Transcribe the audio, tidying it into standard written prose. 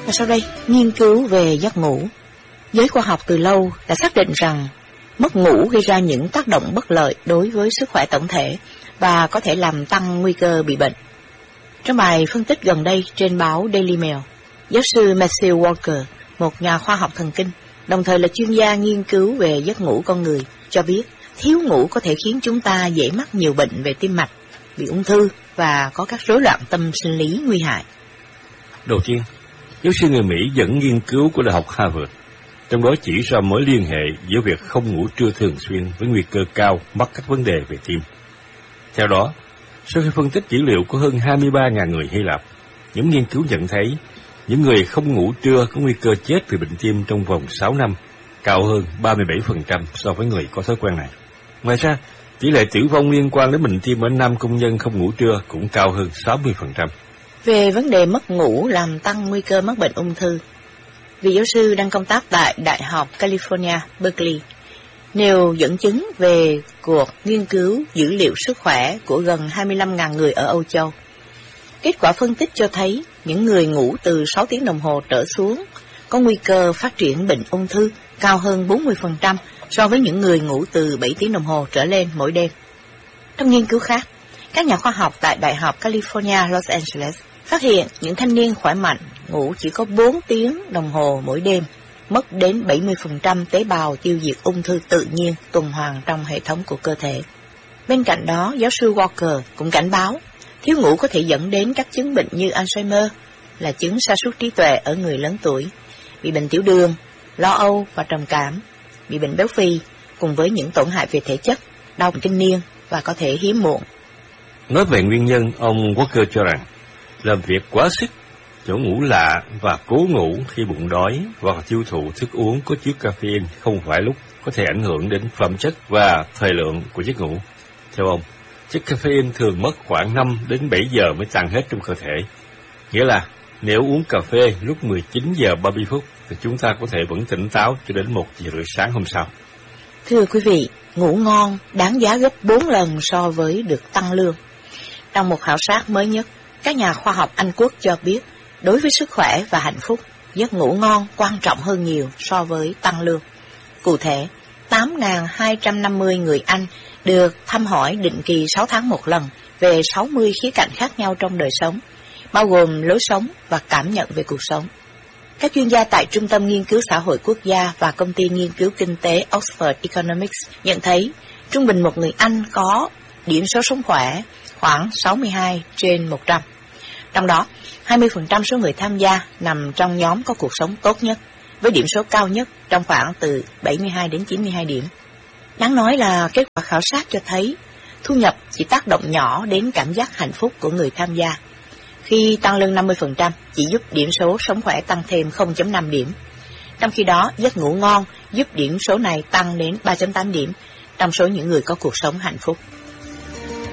Và sau đây, nghiên cứu về giấc ngủ. Giới khoa học từ lâu đã xác định rằng mất ngủ gây ra những tác động bất lợi đối với sức khỏe tổng thể và có thể làm tăng nguy cơ bị bệnh. Trong bài phân tích gần đây trên báo Daily Mail, giáo sư Matthew Walker, một nhà khoa học thần kinh, đồng thời là chuyên gia nghiên cứu về giấc ngủ con người, cho biết thiếu ngủ có thể khiến chúng ta dễ mắc nhiều bệnh về tim mạch, bị ung thư và có các rối loạn tâm sinh lý nguy hại. Đầu tiên, giáo sư người Mỹ dẫn nghiên cứu của Đại học Harvard, trong đó chỉ ra mối liên hệ giữa việc không ngủ trưa thường xuyên với nguy cơ cao mắc các vấn đề về tim. Theo đó, sau khi phân tích dữ liệu của hơn 23.000 người Hy Lạp, những nghiên cứu nhận thấy những người không ngủ trưa có nguy cơ chết vì bệnh tim trong vòng 6 năm, cao hơn 37% so với người có thói quen này. Ngoài ra, tỷ lệ tử vong liên quan đến bệnh tim ở nam công nhân không ngủ trưa cũng cao hơn 60%. Về vấn đề mất ngủ làm tăng nguy cơ mắc bệnh ung thư, vị giáo sư đang công tác tại Đại học California, Berkeley, nêu dẫn chứng về cuộc nghiên cứu dữ liệu sức khỏe của gần 25.000 người ở Âu Châu. Kết quả phân tích cho thấy những người ngủ từ 6 tiếng đồng hồ trở xuống có nguy cơ phát triển bệnh ung thư cao hơn 40% so với những người ngủ từ 7 tiếng đồng hồ trở lên mỗi đêm. Trong nghiên cứu khác, các nhà khoa học tại Đại học California, Los Angeles phát hiện những thanh niên khỏe mạnh ngủ chỉ có 4 tiếng đồng hồ mỗi đêm, mất đến 70% tế bào tiêu diệt ung thư tự nhiên tuần hoàn trong hệ thống của cơ thể. Bên cạnh đó, giáo sư Walker cũng cảnh báo thiếu ngủ có thể dẫn đến các chứng bệnh như Alzheimer, là chứng sa sút trí tuệ ở người lớn tuổi, bị bệnh tiểu đường, lo âu và trầm cảm, bị bệnh béo phì, cùng với những tổn hại về thể chất, đau kinh niên và có thể hiếm muộn. Nói về nguyên nhân, ông Walker cho rằng làm việc quá sức, chỗ ngủ lạ và cố ngủ khi bụng đói hoặc tiêu thụ thức uống có chứa caffeine không phải lúc có thể ảnh hưởng đến phẩm chất và thời lượng của giấc ngủ. Theo ông, chất caffeine thường mất khoảng 5 đến 7 giờ mới tan hết trong cơ thể. Nghĩa là nếu uống cà phê lúc 19 giờ 30 phút thì chúng ta có thể vẫn tỉnh táo cho đến 1 giờ rưỡi sáng hôm sau. Thưa quý vị, ngủ ngon đáng giá gấp 4 lần so với được tăng lương. Trong một khảo sát mới nhất, các nhà khoa học Anh Quốc cho biết đối với sức khỏe và hạnh phúc, giấc ngủ ngon quan trọng hơn nhiều so với tăng lương. Cụ thể, 8.250 người Anh được thăm hỏi định kỳ 6 tháng một lần về 60 khía cạnh khác nhau trong đời sống, bao gồm lối sống và cảm nhận về cuộc sống. Các chuyên gia tại Trung tâm Nghiên cứu Xã hội Quốc gia và Công ty Nghiên cứu Kinh tế Oxford Economics nhận thấy trung bình một người Anh có điểm số sống khỏe khoảng 62/100. Trong đó, 20% số người tham gia nằm trong nhóm có cuộc sống tốt nhất, với điểm số cao nhất trong khoảng từ 72 đến 92 điểm. Đáng nói là kết quả khảo sát cho thấy thu nhập chỉ tác động nhỏ đến cảm giác hạnh phúc của người tham gia. Khi tăng lương 50% chỉ giúp điểm số sống khỏe tăng thêm 0.5 điểm. Trong khi đó, giấc ngủ ngon giúp điểm số này tăng đến 3.8 điểm trong số những người có cuộc sống hạnh phúc.